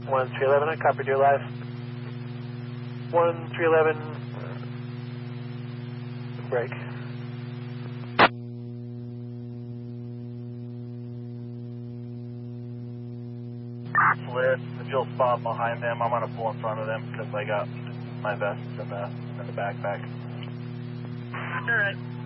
1311, I copied your live. 1311, break. Slit, the fuel spot behind them. I'm going to pull in front of them because I got my vest in the backpack. Alright.